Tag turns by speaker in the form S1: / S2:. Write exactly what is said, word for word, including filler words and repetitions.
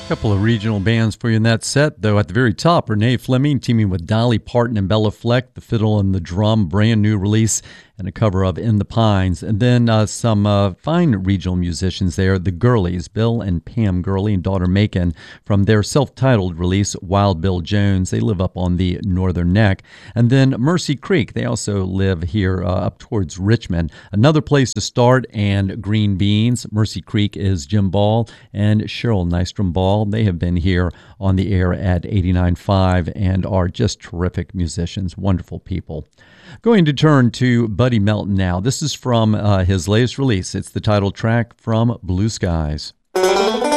S1: Couple of regional bands for you in that set, though. At the very top, Renee Fleming teaming with Dolly Parton and Bella Fleck, the fiddle and the drum, brand new release, and a cover of In the Pines. And then uh, some uh, fine regional musicians there, the Gurleys, Bill and Pam Gurley and daughter Macon, from their self-titled release, Wild Bill Jones. They live up on the Northern Neck. And then Mercy Creek, they also live here uh, up towards Richmond. Another place to start, and Green Beans. Mercy Creek is Jim Ball and Cheryl Nystrom Ball. They have been here on the air at eighty-nine point five and are just terrific musicians, wonderful people. Going to turn to Buddy Melton now. This is from uh, his latest release. It's the title track from Blue Skies.